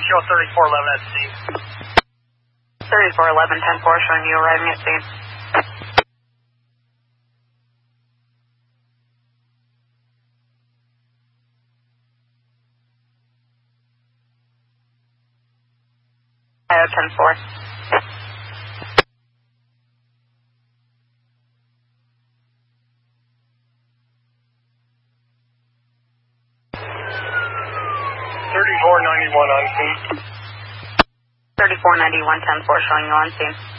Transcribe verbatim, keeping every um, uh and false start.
show thirty-four eleven at scene. thirty-four eleven, ten four showing you arriving at scene. I have ten four. thirty-four ninety-one on scene. thirty-four ninety-one, ten four showing you on scene.